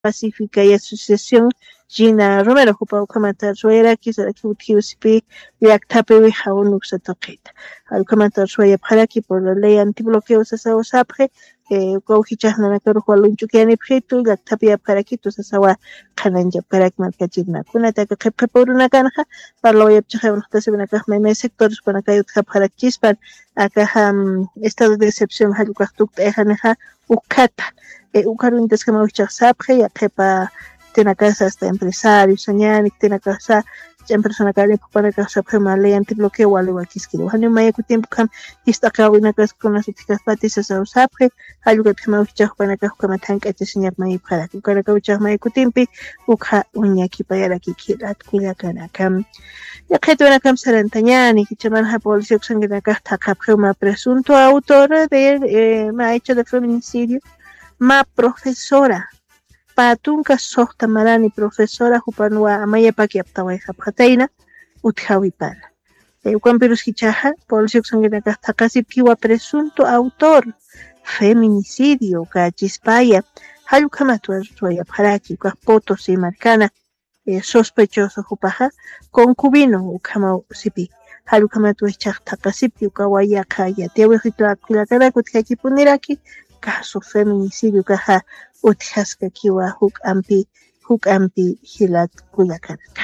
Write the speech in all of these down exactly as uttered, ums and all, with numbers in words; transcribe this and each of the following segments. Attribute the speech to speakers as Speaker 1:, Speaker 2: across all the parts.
Speaker 1: Pacífica y Asociación Gina Romero Jupa Ukamata Ruera Kisaraki Utiusipi Yaktape Wijaun Uxatoqueta. Al comentar Suaya Paraki por la ley antibloqueo Sasao Sapre, Gauhichas Nanakaru Hualunchukiani Pritu, Yaktapia Parakito Sasawa Kananja Parak Markachina, Kunataka Kepuruna Ganja, Parloya Chajan Tasibinaka, Meme sectores Panakayut Parakispan, Akaham Estado de excepción Halukaktuk Ejaneja, Ukata. Ukarun deskamauchak sapre ya kepa tena casa hasta empresarios soñani tena casa en persona que para casa prima ley antibloqueo wale wakiskilo hani maya ku tiempo kan istaka wina kas con las uticas patis a sapre halu que kamauchak para ka kama tanka te señor mai para ku kana kauchak mai ku timpi ukha unya ki para ki kilat kuya kana kam ya keto na kam sarantañani que chaman ha policía que sangre ka ta prima presunto autor de eh, ma hecho de feminicidio. Ma profesora patunka sohta marani profesora hupanwa amaya paki aptawai hapataina uthawi pana e ukamperus hichaha polsio sangena kasta casi piwa presunto autor feminicidio ka chispaya halu kama tuaya paraki ka potos y marcana eh, sospechoso hupaha concubino ukama sipi halu kama tuaya chakta casi piwa waya kaya tewe hito akila kada kutkaki puniraki caso feminicidio caja utjasca kiwa huk ampi huk ampi hilat kuyakanaka.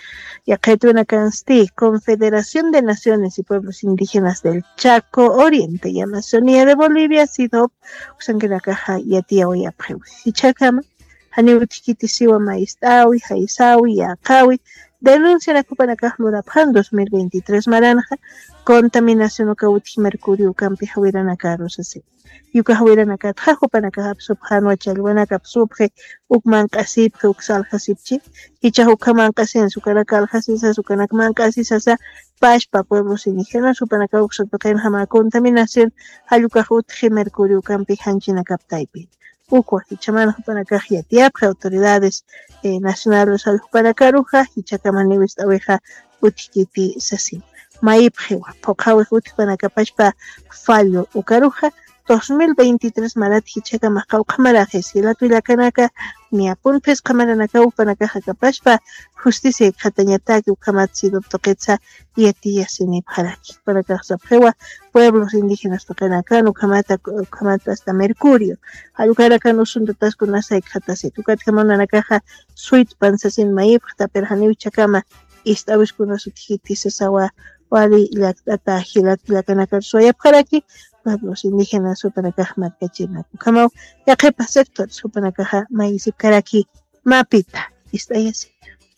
Speaker 1: Ya kaituna kansti Confederación de Naciones y Pueblos Indígenas del Chaco Oriente y Amazonía de Bolivia sido usangena caja yatia oya prewi. Hichakama hani utikiti siwa maistawi haisawi ya kawi denuncia la Copa Nacajmurapan dos mil veintitrés maranja contaminación o cauti mercurio campi hawirana caros así. Yuka hawirana kat hajo panakahap subhano chalwana kap subhe ukman kasip uksal hasipchi hicha hukaman kasen sukarakal hasisa sukanakman kasisa pashpa pueblos indígenas supanaka uksotoken hama contaminación hayuka hutji mercurio campi hanchina kaptaipi. Ukwa hichamana hupanakaj yatiapja autoridades eh, nacionales al hupanakaruja hichakamanibis abeja utikiti sasin. Maipjewa pokawe hutpanakapashpa fallo ukaruja dos mil veintitrés marat hichaka makau kamara gesila tuyakanaka ni apunpes kamara nakau panakaja kapashpa justicia katañataki ukamatsido toquetsa yetia sini paraki para kasapjewa pueblos indígenas tokanaka ukamata ukamata hasta mercurio alukarakan usuntatas kunasa ikhatasi tukat kamana nakaja suit pansasin maip taperhani chakama istabis kunasutihiti sasawa wali llaqtata hilat llakanaka soya paraki pueblos indígenas supanakaja markachina kukamau yaqipa sector supanakaja maisip karaki mapita istayasi.